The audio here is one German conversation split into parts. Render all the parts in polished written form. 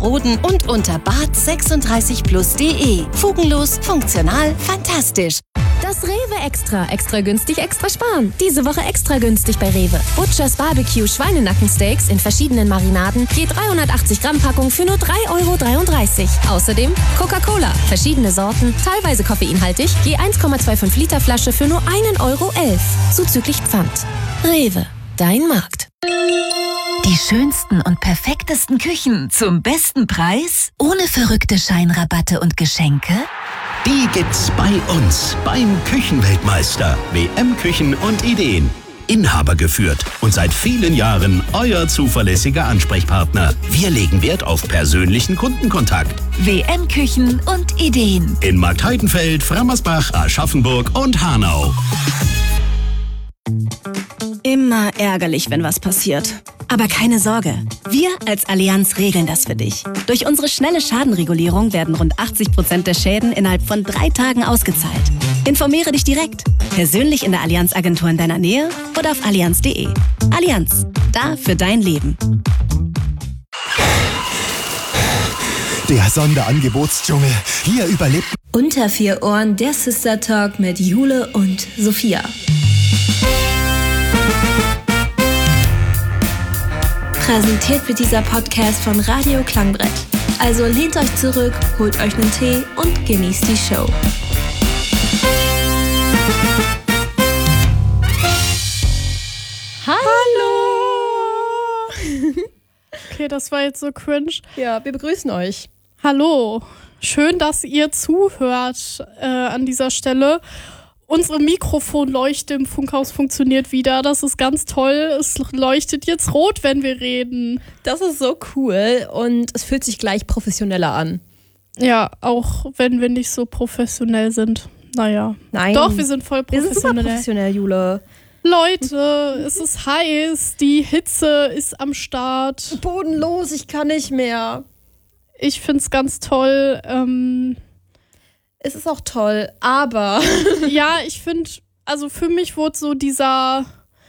Roden und unter bad36plus.de. Fugenlos, funktional, fantastisch. Das Rewe Extra. Extra günstig, extra sparen. Diese Woche extra günstig bei Rewe. Butchers Barbecue Schweinenackensteaks in verschiedenen Marinaden. Je 380 Gramm Packung für nur 3,33 €. Außerdem Coca-Cola. Verschiedene Sorten, teilweise koffeinhaltig. Je 1,25 Liter Flasche für nur 1,11 €. Zuzüglich Pfand. Rewe. Dein Markt. Die schönsten und perfektesten Küchen zum besten Preis? Ohne verrückte Scheinrabatte und Geschenke? Die gibt's bei uns beim Küchenweltmeister. WM Küchen und Ideen. Inhaber geführt und seit vielen Jahren euer zuverlässiger Ansprechpartner. Wir legen Wert auf persönlichen Kundenkontakt. WM Küchen und Ideen. In Marktheidenfeld, Frammersbach, Aschaffenburg und Hanau. Immer ärgerlich, wenn was passiert. Aber keine Sorge, wir als Allianz regeln das für dich. Durch unsere schnelle Schadenregulierung werden rund 80% der Schäden innerhalb von 3 Tagen ausgezahlt. Informiere dich direkt, persönlich in der Allianz-Agentur in deiner Nähe oder auf allianz.de. Allianz, da für dein Leben. Der Sonderangebotsdschungel. Hier überlebt... Unter 4 Ohren, der Sister Talk mit Jule und Sophia. Präsentiert wird dieser Podcast von Radio Klangbrett. Also lehnt euch zurück, holt euch einen Tee und genießt die Show. Hallo! Okay, das war jetzt so cringe. Ja, wir begrüßen euch. Hallo. Schön, dass ihr zuhört an dieser Stelle. Unsere Mikrofonleuchte im Funkhaus funktioniert wieder. Das ist ganz toll. Es leuchtet jetzt rot, wenn wir reden. Das ist so cool und es fühlt sich gleich professioneller an. Ja, auch wenn wir nicht so professionell sind. Naja. Nein. Doch, wir sind voll professionell. Wir sind super professionell, Jule. Leute, es ist heiß. Die Hitze ist am Start. Bodenlos, ich kann nicht mehr. Ich find's ganz toll. Es ist auch toll, aber... Ja, ich finde, also für mich wurde so diese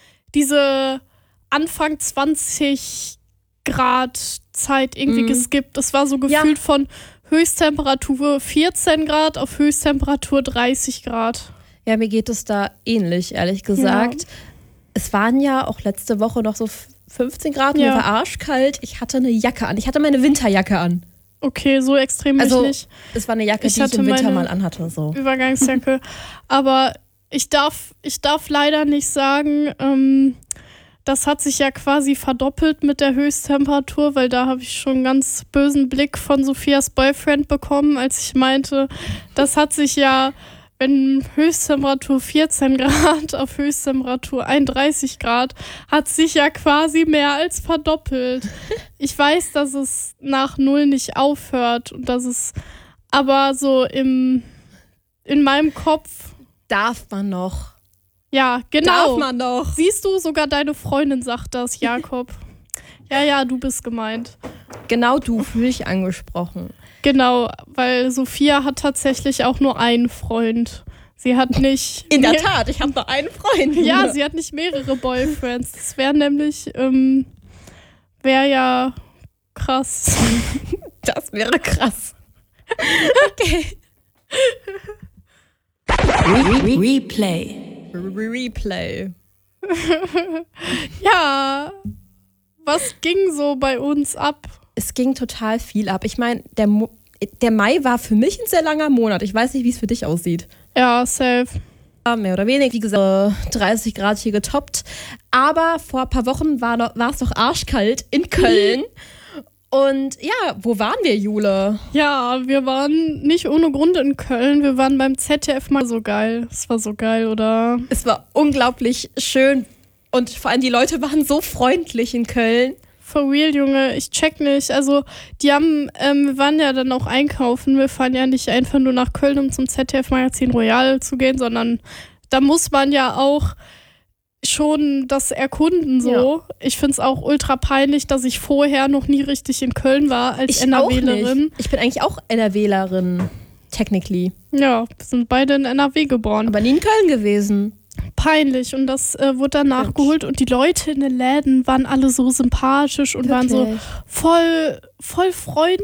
Anfang 20 Grad Zeit irgendwie geskippt. Das war so gefühlt von Höchsttemperatur 14 Grad auf Höchsttemperatur 30 Grad. Ja, mir geht es da ähnlich, ehrlich gesagt. Ja. Es waren ja auch letzte Woche noch so 15 Grad, mir war arschkalt. Ich hatte eine Jacke an. Ich hatte meine Winterjacke an. Okay, so extrem bin ich nicht. Es war eine Jacke, die ich im Winter mal anhatte. So. Übergangsjacke. Aber ich darf leider nicht sagen, das hat sich ja quasi verdoppelt mit der Höchsttemperatur, weil da habe ich schon einen ganz bösen Blick von Sophias Boyfriend bekommen, als ich meinte, das hat sich ja, wenn Höchsttemperatur 14 Grad auf Höchsttemperatur 31 Grad, hat sich ja quasi mehr als verdoppelt. Ich weiß, dass es nach 0 nicht aufhört und dass es aber so in meinem Kopf... Darf man noch. Ja, genau. Darf man noch. Siehst du, sogar deine Freundin sagt das, Jakob. Ja, du bist gemeint. Genau, du fühl dich angesprochen. Genau, weil Sophia hat tatsächlich auch nur einen Freund. Sie hat nicht... In der Tat, ich habe nur einen Freund. Ja, sie hat nicht mehrere Boyfriends. Das wäre nämlich, wäre ja krass. Das wäre krass. Okay. Replay. Ja, was ging so bei uns ab? Es ging total viel ab. Ich meine, der Mai war für mich ein sehr langer Monat. Ich weiß nicht, wie es für dich aussieht. Ja, safe. Mehr oder weniger, wie gesagt, 30 Grad hier getoppt. Aber vor ein paar Wochen war es doch arschkalt in Köln. Und ja, wo waren wir, Jule? Ja, wir waren nicht ohne Grund in Köln. Wir waren beim ZDF mal so geil. Es war so geil, oder? Es war unglaublich schön. Und vor allem die Leute waren so freundlich in Köln. For real, Junge, ich check nicht. Also, die haben, wir waren ja dann auch einkaufen. Wir fahren ja nicht einfach nur nach Köln, um zum ZDF-Magazin Royal zu gehen, sondern da muss man ja auch schon das erkunden so. Ja. Ich find's auch ultra peinlich, dass ich vorher noch nie richtig in Köln war als NRWlerin. Ich bin eigentlich auch NRWlerin, technically. Ja, wir sind beide in NRW geboren. Aber nie in Köln gewesen. Peinlich und das wurde dann nachgeholt und die Leute in den Läden waren alle so sympathisch und waren so voll freundlich.